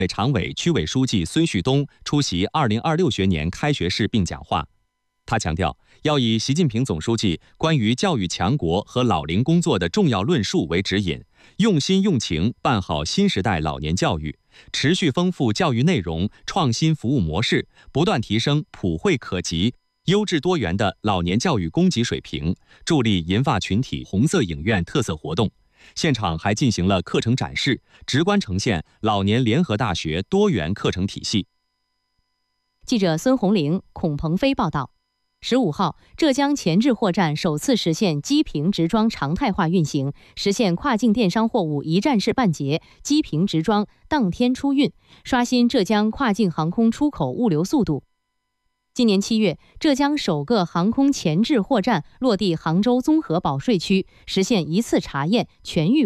常委、区委书记孙旭东出席2026学年开学式并讲话。他强调，要以习近平总书记关于教育强国和老龄工作的重要论述为指引，用心用情办好新时代老年教育，持续丰富教育内容，创新服务模式，不断提升普惠可及、优质多元的老年教育供给水平，助力银发群体红色影院特色活动。现场还进行了课程展示，直观呈现老年联合大学多元课程体系。 记者孙红玲、孔鹏飞报道。15号，浙江前置货站首次实现机坪直装常态化运行，实现跨境电商货物一站式办结、机坪直装、当天出运，刷新浙江跨境航空出口物流速度。今年7月，浙江首个航空前置货站落地杭州综合保税区，实现一次查验全域